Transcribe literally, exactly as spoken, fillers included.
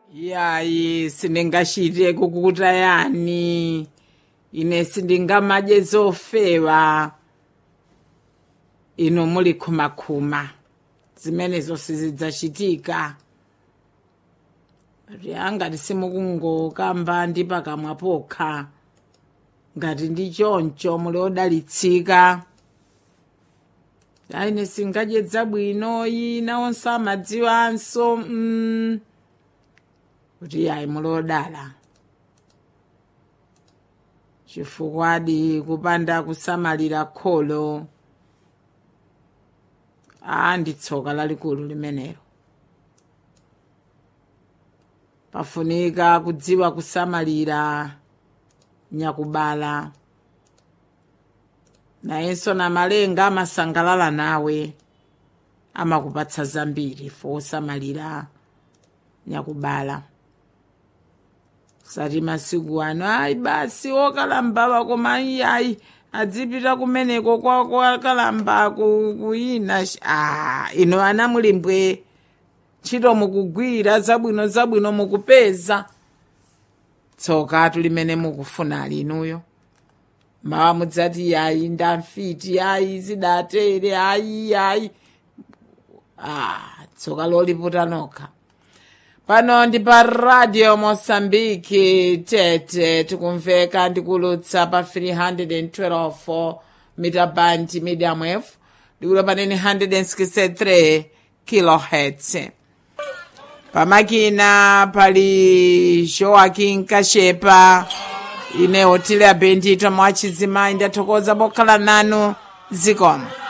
yayi sindingashite kukutayani ine sindingamadye zofewa ino muli khumakhuma zimenezo sizidzachitika ngati simukungokamba ndi pakamwa pokha ngati ndi choncho muli odalitsika aine singadye zabwino ina onse amadziwanso mm. kuti yayi muli odala chifukwadi kupanda kusamalira kholo a ndi tsoka lalikulu limenelo pafunika kudziwa kusamalira nyakubala nayenso na malenga amasangalala nawe amakupatsa zambiri fosamalira nyakubala sati masiku ano ayi basi okalamba koma ayi adzipita kumeneko kwa kalamba kuyina ah ino ana mulimbwe ntchito mukugwira zabwino zabwino mukupeza tsoka tulimene mukufuna linuyo mawa mudzati yayi ndamfiti ayi zidatere ayi ayi ah tsoka loliputa nokha pano ndi pa radio Mosambiki tete tikumveka ndikulutsa pa three twelve mita band medium wave ndikulo panene one hundred sixty-three kilohertz pamakina pali Joaquin Kashepa ine hotile ya bendito mwachizimayi ndathokoza bokhala nanu zikomo.